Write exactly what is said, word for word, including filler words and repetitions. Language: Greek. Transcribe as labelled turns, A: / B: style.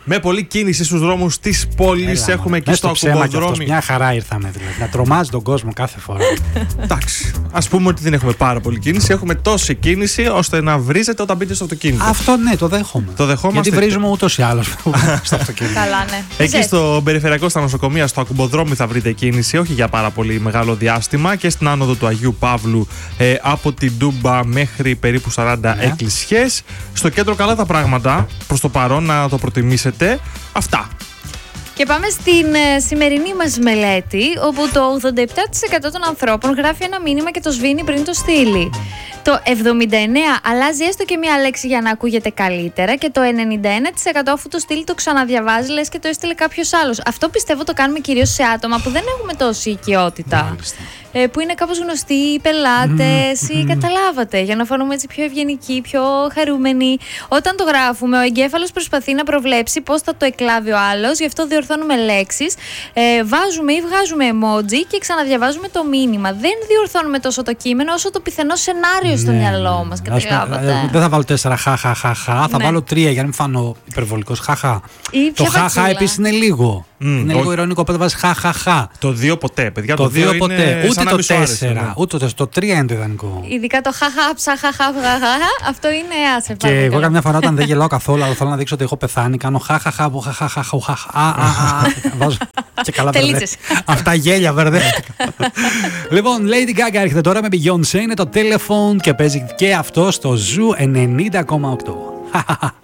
A: Με πολλή κίνηση στους δρόμους της πόλης.
B: Έλα,
A: έχουμε και
B: μες
A: στο
B: ψέμα κι
A: ακουμποδρόμι.
B: αυτός, μια χαρά ήρθαμε δηλαδή. Να τρομάζει τον κόσμο κάθε φορά.
A: Εντάξει. Ας πούμε ότι δεν έχουμε πάρα πολύ κίνηση. Έχουμε τόση κίνηση ώστε να βρίζετε όταν μπείτε στο αυτοκίνητο.
B: Αυτό ναι, το δέχομαι.
A: Το δεχόμαστε.
B: Γιατί βρίζουμε ούτως ή άλλως στο αυτοκίνητο.
C: Καλά, ναι.
A: Εκεί
C: Ζέστη.
A: στο περιφερειακό, στα νοσοκομεία, στο ακουμποδρόμι θα βρείτε κίνηση, όχι για πάρα πολύ μεγάλο διάστημα. Και στην άνοδο του Αγίου Παύλου ε, από την Τούμπα μέχρι περίπου σαράντα
B: Ναι.
A: εκκλησιές. Στο κέντρο καλά τα πράγματα. Προς το παρόν να το προτιμήσετε. Αυτά.
C: Και πάμε στην ε, σημερινή μας μελέτη, όπου το ογδόντα επτά τοις εκατό των ανθρώπων γράφει ένα μήνυμα και το σβήνει πριν το στείλει. Το εβδομήντα εννέα τοις εκατό αλλάζει έστω και μία λέξη για να ακούγεται καλύτερα και το ενενήντα ένα τοις εκατό αφού το στείλει το ξαναδιαβάζει λες και το έστειλε κάποιος άλλος. Αυτό πιστεύω το κάνουμε κυρίως σε άτομα που δεν έχουμε τόση οικειότητα.
B: Μάλιστα.
C: Ε, που είναι κάπως γνωστοί, οι πελάτες ή καταλάβατε, για να φανούμε έτσι πιο ευγενικοί, πιο χαρούμενοι. Όταν το γράφουμε, ο εγκέφαλος προσπαθεί να προβλέψει πώς θα το εκλάβει ο άλλος, γι' αυτό διορθώνουμε λέξεις, ε, βάζουμε ή βγάζουμε emoji και ξαναδιαβάζουμε το μήνυμα. Δεν διορθώνουμε τόσο το κείμενο όσο το πιθανό σενάριο στο
B: Ναι,
C: μυαλό μας.
B: ας πούμε,
C: Καταλάβατε.
B: ε, Δεν θα βάλω τέσσερα χαχαχαχα, θα
C: Ναι.
B: βάλω τρία για να μην φανώ υπερβολικός. Χαχα.
C: Ή
B: Το
C: πιο
B: χαχα
C: φατσούλα.
B: επίσης είναι λίγο.
A: Μμ,
B: Είναι
A: όχι.
B: λίγο ηρωνικό, οπότε βάζει χαχαχα.
A: Το δύο ποτέ, παιδιά.
B: Το δύο
A: είναι
B: ποτέ.
A: σαν
B: Ούτε
A: να
B: το
A: μη σου άρεσε,
B: τέσσερα.
A: ναι.
B: Ούτε το, το τρία είναι το ιδανικό.
C: Ειδικά το χαχα, ψαχα, χαχα, αυτό είναι άσε.
B: Και εγώ καμιά φορά όταν δεν γελάω καθόλου, αλλά θέλω να δείξω ότι έχω πεθάνει, κάνω χαχαχα από χαχαχα. Βάζω. Και καλά
C: Τελίτσες.
B: μπερδεύτηκα. Αυτά γέλια μπερδεύτηκα. Λοιπόν, Lady Gaga έρχεται τώρα με Beyoncé, είναι το Telephone και παίζει και αυτό στο Zoo ενενήντα κόμμα οκτώ.